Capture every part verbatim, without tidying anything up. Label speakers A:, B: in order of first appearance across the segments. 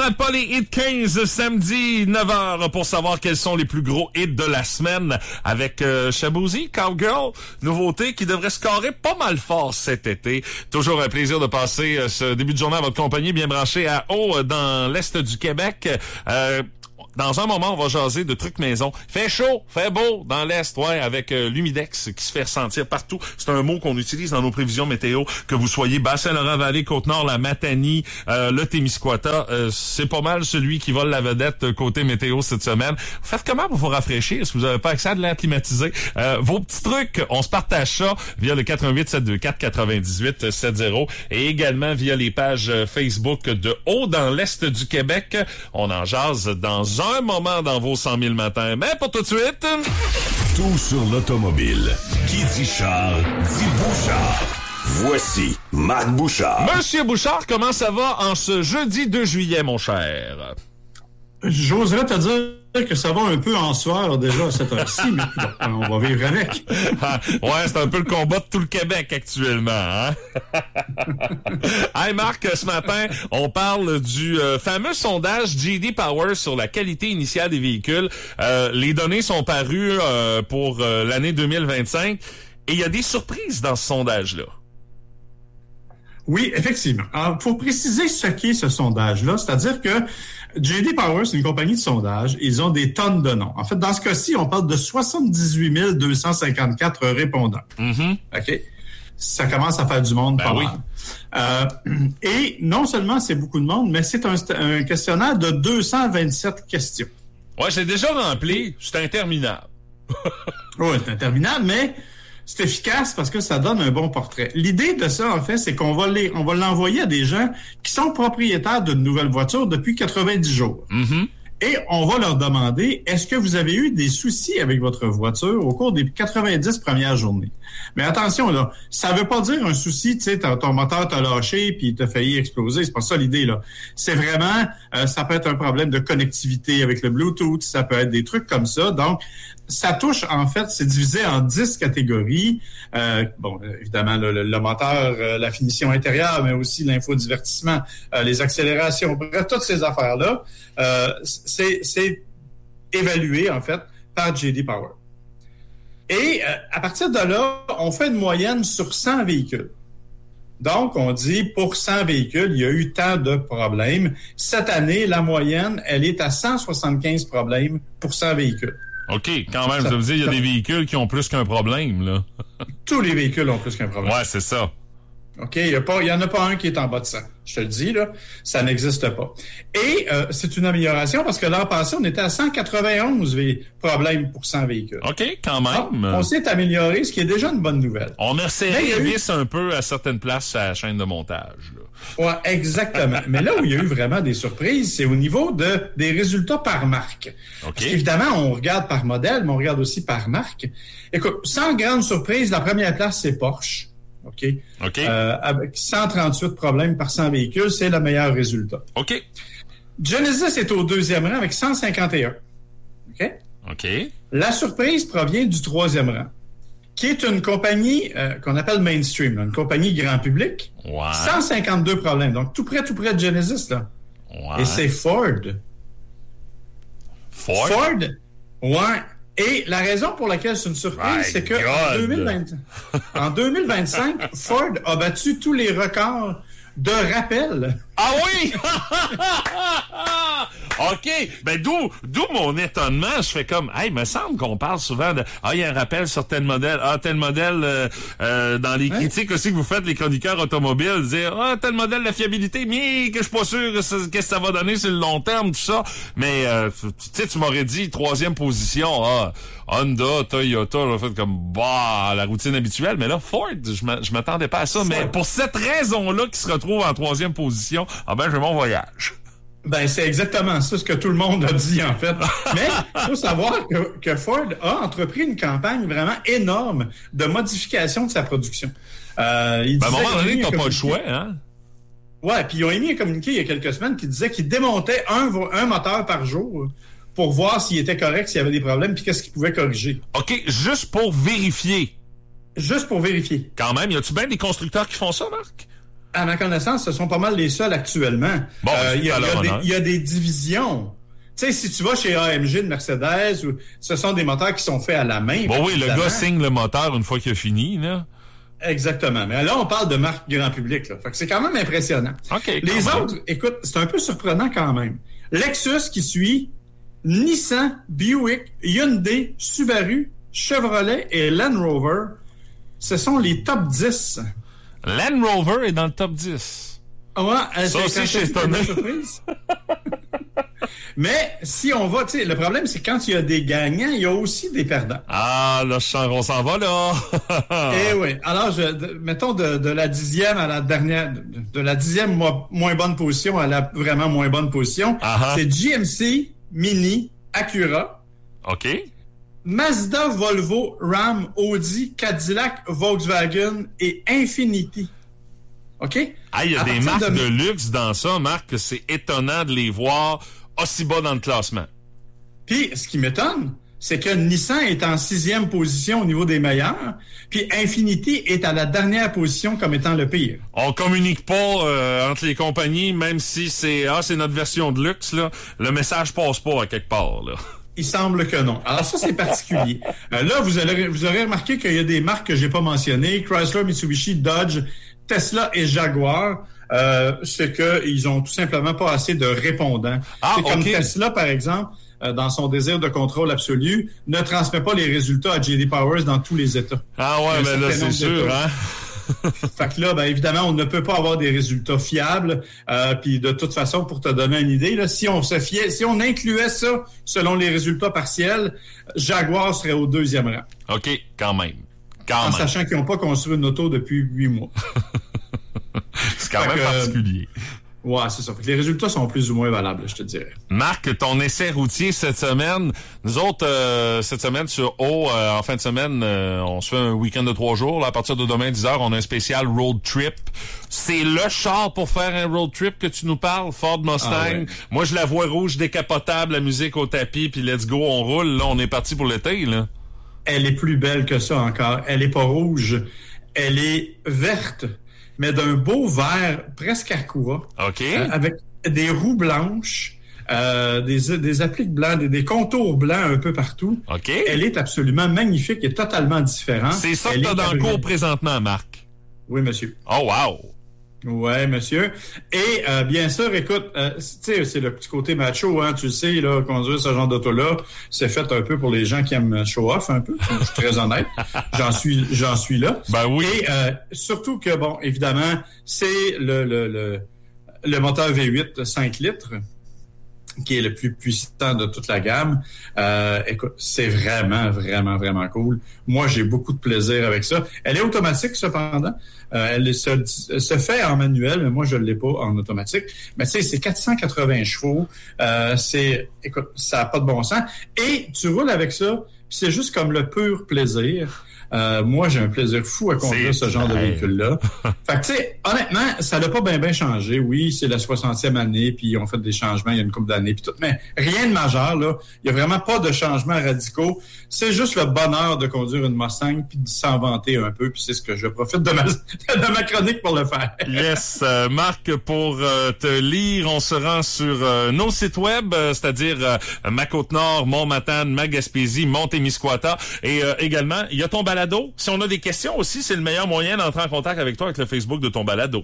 A: pas les hits quinze samedi neuf heures pour savoir quels sont les plus gros hits de la semaine avec euh, Shaboozey, Cowgirl, nouveauté qui devrait scorer pas mal fort cet été. Toujours un plaisir de passer euh, ce début de journée à votre compagnie, bien branché à haut dans l'est du Québec. Euh, Dans un moment, on va jaser de trucs maison. Fait chaud, fait beau dans l'Est, ouais, avec euh, l'humidex qui se fait ressentir partout. C'est un mot qu'on utilise dans nos prévisions météo, que vous soyez Bas-Saint-Laurent-Vallée, Côte-Nord, la Matanie, euh, le Témiscouata. Euh, c'est pas mal celui qui vole la vedette euh, côté météo cette semaine. Vous faites comment pour vous rafraîchir si vous n'avez pas accès à de l'air climatisé? Euh, vos petits trucs, on se partage ça via le quatre un huit sept deux quatre quatre-vingt-dix-huit soixante et également via les pages Facebook de Haut dans l'Est du Québec. On en jase dans un un moment dans vos cent mille matins. Mais pour tout de suite...
B: Tout sur l'automobile. Qui dit char, dit Bouchard. Voici Marc Bouchard.
A: Monsieur Bouchard, comment ça va en ce jeudi deux juillet, mon cher?
C: J'oserais te dire que ça va un peu en sueur déjà à cette heure-ci, mais bon, on va vivre avec.
A: Ouais, c'est un peu le combat de tout le Québec actuellement. Hein? Hey Marc, ce matin, on parle du euh, fameux sondage J D Power sur la qualité initiale des véhicules. Euh, les données sont parues euh, pour euh, l'année deux mille vingt-cinq et il y a des surprises dans ce sondage-là.
C: Oui, effectivement. Alors, faut préciser ce qu'est ce sondage-là, c'est-à-dire que J D Power, c'est une compagnie de sondage. Ils ont des tonnes de noms. En fait, dans ce cas-ci, on parle de soixante-dix-huit mille deux cent cinquante-quatre répondants.
A: Mm-hmm.
C: OK? Ça commence à faire du monde,
A: ben
C: pas
A: oui.
C: mal. Euh, et non seulement c'est beaucoup de monde, mais c'est un, un questionnaire de deux cent vingt-sept questions.
A: Ouais, c'est déjà rempli. C'est interminable.
C: Oui, c'est interminable, mais c'est efficace parce que ça donne un bon portrait. L'idée de ça, en fait, c'est qu'on va les, on va l'envoyer à des gens qui sont propriétaires d'une nouvelle voiture depuis quatre-vingt-dix jours.
A: Mm-hmm.
C: Et on va leur demander, est-ce que vous avez eu des soucis avec votre voiture au cours des quatre-vingt-dix premières journées? Mais attention, là, ça veut pas dire un souci, tu sais, ton moteur t'a lâché puis il t'a failli exploser. C'est pas ça l'idée, là. C'est vraiment, euh, ça peut être un problème de connectivité avec le Bluetooth, ça peut être des trucs comme ça. Donc, ça touche, en fait, c'est divisé en dix catégories. Euh, bon, évidemment, le, le, le moteur, euh, la finition intérieure, mais aussi l'infodivertissement, euh, les accélérations, bref, toutes ces affaires-là, euh, c'est, c'est évalué, en fait, par J D Power. Et euh, à partir de là, on fait une moyenne sur cent véhicules. Donc, on dit, pour cent véhicules, il y a eu tant de problèmes. Cette année, la moyenne, elle est à cent soixante-quinze problèmes pour cent véhicules.
A: OK, quand même, ça veut dire qu'il y a des véhicules qui ont plus qu'un problème, là.
C: Tous les véhicules ont plus qu'un problème.
A: Ouais, c'est ça.
C: OK, il y a pas, il y en a pas un qui est en bas de cent. Je te le dis, là, ça n'existe pas. Et euh, c'est une amélioration parce que l'an passé, on était à cent quatre-vingt-onze vé- problèmes pour cent véhicules.
A: OK, quand même.
C: Donc, on s'est amélioré, ce qui est déjà une bonne nouvelle.
A: On a serré les
C: eu...
A: vis un peu à certaines places à la chaîne de montage, là.
C: Ouais, exactement. Mais là où il y a eu vraiment des surprises, c'est au niveau de des résultats par marque.
A: Okay.
C: Parce qu'évidemment, on regarde par modèle, mais on regarde aussi par marque. Écoute, sans grande surprise, la première place, c'est Porsche. OK?
A: OK.
C: Euh, avec cent trente-huit problèmes par cent véhicules, c'est le meilleur résultat.
A: OK.
C: Genesis est au deuxième rang avec cent cinquante et un. OK?
A: OK.
C: La surprise provient du troisième rang, qui est une compagnie euh, qu'on appelle mainstream, là, une compagnie grand public.
A: Ouais.
C: cent cinquante-deux problèmes. Donc, tout près, tout près de Genesis, là.
A: Ouais.
C: Et c'est Ford.
A: Ford?
C: Ford, ouais. Et la raison pour laquelle c'est une surprise,
A: My
C: c'est que
A: God.
C: en deux mille vingt, en deux mille vingt-cinq, Ford a battu tous les records de rappel.
A: Ah oui! OK. Ben, d'où, d'où mon étonnement. Je fais comme, hey, me semble qu'on parle souvent de, ah, il y a un rappel sur tel modèle. Ah, tel modèle, euh, euh, dans les critiques aussi que vous faites, les chroniqueurs automobiles, dire, ah, tel modèle, la fiabilité, mais que je suis pas sûr que ça, qu'est-ce que ça va donner sur le long terme, tout ça. Mais, euh, tu sais, tu m'aurais dit, troisième position, ah, Honda, Toyota, j'ai fait comme, bah, la routine habituelle. Mais là, Ford, je m'attendais pas à ça. Ford. Mais pour cette raison-là qui se retrouve en troisième position, ah ben, je vais mon voyage.
C: Ben, c'est exactement ça, ce que tout le monde a dit, en fait. Mais il faut savoir que, que Ford a entrepris une campagne vraiment énorme de modification de sa production. Euh, il
A: ben, à un moment donné, t'as
C: communiqué...
A: pas le choix, hein?
C: Ouais, puis ils ont émis un communiqué il y a quelques semaines qui disait qu'ils démontaient un, un moteur par jour pour voir s'il était correct, s'il y avait des problèmes, puis qu'est-ce qu'ils pouvaient corriger.
A: OK, juste pour vérifier.
C: Juste pour vérifier.
A: Quand même, y a-tu bien des constructeurs qui font ça, Marc?
C: à ma connaissance, ce sont pas mal les seuls actuellement.
A: Bon,
C: euh, il, y a, il, y a des,
A: hein?
C: il y a des divisions. Tu sais, si tu vas chez A M G de Mercedes, ou, ce sont des moteurs qui sont faits à la main.
A: Bon, oui, le gars signe le moteur une fois qu'il a fini, là.
C: Exactement. Mais là, on parle de marque grand public, là. Fait que c'est quand même impressionnant.
A: Okay,
C: les
A: même.
C: autres, écoute, c'est un peu surprenant quand même. Lexus qui suit, Nissan, Buick, Hyundai, Subaru, Chevrolet et Land Rover, ce sont les top dix.
A: Land Rover est dans le top dix.
C: Ouais,
A: ça aussi, je suis étonné.
C: Mais si on va, tu sais, le problème, c'est quand il y a des gagnants, il y a aussi des perdants.
A: Ah, là, je sens qu'on s'en va, là.
C: Eh oui. Alors, je, de, mettons de, de la dixième à la dernière, de, de la dixième mo- moins bonne position à la vraiment moins bonne position, uh-huh. c'est G M C, Mini, Acura.
A: OK.
C: Mazda, Volvo, Ram, Audi, Cadillac, Volkswagen et Infiniti. OK?
A: Ah, il y a à des marques de... de luxe dans ça, Marc, que c'est étonnant de les voir aussi bas dans le classement.
C: Puis, ce qui m'étonne, c'est que Nissan est en sixième position au niveau des meilleurs, puis Infiniti est à la dernière position comme étant le pire.
A: On communique pas euh, entre les compagnies, même si c'est ah c'est notre version de luxe, là. Le message passe pas à quelque part, là.
C: Il semble que non. Alors ça, c'est particulier. euh, là, vous aurez, vous aurez remarqué qu'il y a des marques que j'ai pas mentionnées, Chrysler, Mitsubishi, Dodge, Tesla et Jaguar. Euh, c'est qu'ils ont tout simplement pas assez de répondants.
A: Ah,
C: c'est comme
A: okay.
C: Tesla, par exemple, euh, dans son désir de contrôle absolu, ne transmet pas les résultats à J D Powers dans tous les États.
A: Ah ouais, mais là, c'est sûr, hein?
C: Fait que là, ben évidemment, on ne peut pas avoir des résultats fiables. Euh, puis de toute façon, pour te donner une idée, là, si on se fiait, si on incluait ça selon les résultats partiels, Jaguar serait au deuxième rang.
A: OK, quand même. Quand
C: en
A: même.
C: sachant qu'ils n'ont pas construit une auto depuis huit mois.
A: C'est quand
C: fait
A: même
C: que,
A: particulier.
C: Ouais, c'est ça. Fait que les résultats sont plus ou moins valables, je te dirais.
A: Marc, ton essai routier cette semaine, nous autres, euh, cette semaine sur O, euh, en fin de semaine, euh, on se fait un week-end de trois jours. Là, à partir de demain, dix heures, on a un spécial road trip. C'est le char pour faire un road trip que tu nous parles, Ford Mustang. Ah ouais. Moi, je la vois rouge, décapotable, la musique au tapis, puis let's go, on roule. Là, on est parti pour l'été, là.
C: Elle est plus belle que ça encore. Elle est pas rouge. Elle est verte, mais d'un beau vert presque aqua.
A: OK.
C: Euh, avec des roues blanches, euh, des, des appliques blancs, des, des contours blancs un peu partout.
A: OK.
C: Elle est absolument magnifique et totalement différente.
A: C'est ça
C: Elle
A: que t'as dans le
C: cabriolet.
A: cours présentement, Marc.
C: Oui, monsieur.
A: Oh, wow.
C: Ouais, monsieur. Et euh, bien sûr, écoute, euh, tu sais, c'est le petit côté macho, hein, tu le sais, là, conduire ce genre d'auto-là, c'est fait un peu pour les gens qui aiment show-off un peu. Je suis très honnête. J'en suis, j'en suis là.
A: Ben oui.
C: Et euh, surtout que, bon, évidemment, c'est le, le, le, le moteur V huit cinq litres qui est le plus puissant de toute la gamme. Euh, écoute, c'est vraiment, vraiment, vraiment cool. Moi, j'ai beaucoup de plaisir avec ça. Elle est automatique, cependant. Euh, elle se, se fait en manuel, mais moi, je ne l'ai pas en automatique. Mais tu sais, c'est quatre cent quatre-vingts chevaux. Euh, c'est, écoute, ça n'a pas de bon sens. Et tu roules avec ça, puis c'est juste comme le pur plaisir. Euh, moi, j'ai un plaisir fou à conduire ce genre de véhicule-là. Fait que, tu sais, honnêtement, ça n'a pas bien bien changé. Oui, c'est la soixantième année, puis on fait des changements il y a une couple d'années, puis tout. Mais rien de majeur, là. Il n'y a vraiment pas de changements radicaux. C'est juste le bonheur de conduire une Mustang, puis de s'en vanter un peu, puis c'est ce que je profite de ma, de ma chronique pour le faire.
A: Yes, euh, Marc, pour euh, te lire, on se rend sur euh, nos sites web, euh, c'est-à-dire euh, Ma-Côte-Nord, Mont-Matane, Ma-Gaspésie, Mont-Témiscouata, et euh, également, il y a ton balado. Si on a des questions aussi, c'est le meilleur moyen d'entrer en contact avec toi avec le Facebook de ton balado.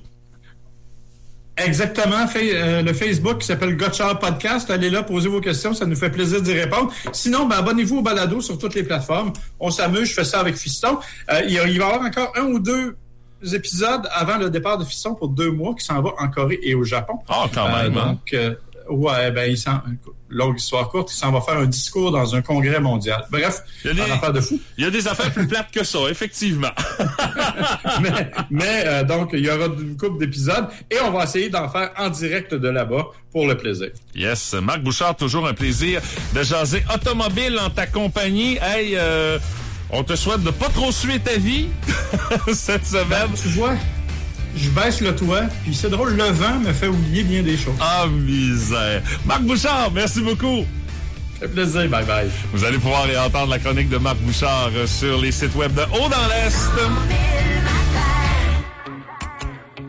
C: Exactement. Fait, euh, le Facebook qui s'appelle Gotchard Podcast. Allez là, posez vos questions. Ça nous fait plaisir d'y répondre. Sinon, ben, abonnez-vous au balado sur toutes les plateformes. On s'amuse. Je fais ça avec Fiston. Euh, il, il va y avoir encore un ou deux épisodes avant le départ de Fiston pour deux mois qui s'en va en Corée et au Japon.
A: Ah, quand même.
C: Euh,
A: hein?
C: donc, euh, ouais, ben, il s'en... longue histoire courte, il s'en va faire un discours dans un congrès mondial. Bref,
A: il y a des,
C: une affaire de fou.
A: Il y a des affaires plus plates que ça, effectivement.
C: mais mais euh, donc, il y aura une couple d'épisodes et on va essayer d'en faire en direct de là-bas pour le plaisir.
A: Yes, Marc Bouchard, toujours un plaisir de jaser automobile en ta compagnie. Hey, euh, on te souhaite de pas trop suer ta vie cette semaine.
C: Ben, tu vois... Je baisse le toit, puis c'est drôle, le vent me fait oublier bien des choses.
A: Ah, misère. Marc Bouchard, merci beaucoup.
C: Ça fait plaisir, bye bye.
A: Vous allez pouvoir entendre la chronique de Marc Bouchard sur les sites web de Haut dans l'Est.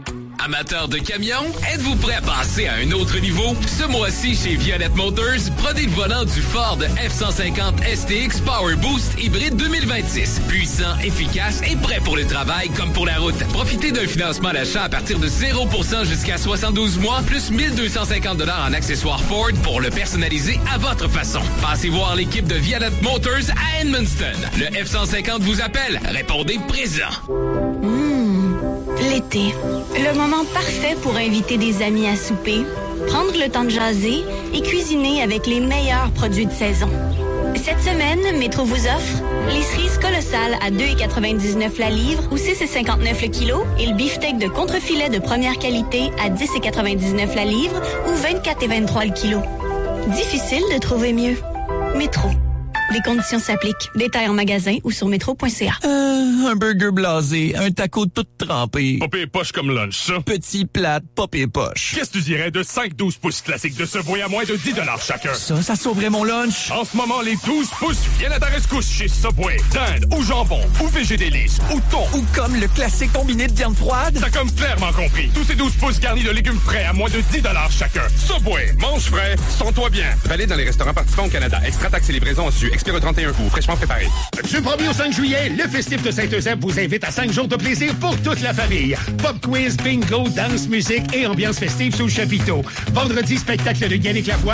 D: Amateur de camions, êtes-vous prêt à passer à un autre niveau? Ce mois-ci, chez Violette Motors, prenez le volant du Ford F cent cinquante S T X Power Boost hybride deux mille vingt-six. Puissant, efficace et prêt pour le travail comme pour la route. Profitez d'un financement d'achat à partir de zéro pour cent jusqu'à soixante-douze mois, plus mille deux cent cinquante dollars en accessoires Ford pour le personnaliser à votre façon. Passez voir l'équipe de Violette Motors à Edmundston. Le F cent cinquante vous appelle. Répondez présent.
E: Mmh, l'été. Le moment parfait pour inviter des amis à souper, prendre le temps de jaser et cuisiner avec les meilleurs produits de saison. Cette semaine, Métro vous offre les cerises colossales à deux virgule quatre-vingt-dix-neuf la livre ou six virgule cinquante-neuf le kilo et le beefsteak de contrefilet de première qualité à dix virgule quatre-vingt-dix-neuf la livre ou vingt-quatre virgule vingt-trois le kilo. Difficile de trouver mieux. Métro. Les conditions s'appliquent. Détails en magasin ou sur métro point c a.
F: Euh, un burger blasé, un taco tout trempé.
G: Pas pire poche comme lunch, ça.
F: Petit plat, pas pire poche.
G: Qu'est-ce que tu dirais de cinq douze pouces classiques de Subway à moins de dix dollars chacun?
F: Ça, ça sauverait mon lunch.
G: En ce moment, les douze pouces viennent à ta rescousse chez Subway. Dinde, ou jambon, ou végé délice, ou thon.
F: Ou comme le classique combiné de viande froide.
G: T'as comme clairement compris. Tous ces douze pouces garnis de légumes frais à moins de dix dollars chacun. Subway, mange frais, sens-toi bien.
H: Valide dans les restaurants participants au Canada. Extra taxes et livraison en su. Expire le trente et un août. Fraîchement préparé.
I: Du premier au cinq juillet, le festif de Saint-Eusèbe vous invite à cinq jours de plaisir pour toute la famille. Pop quiz, bingo, danse, musique et ambiance festive sous le chapiteau. Vendredi, spectacle de Yannick Lavoie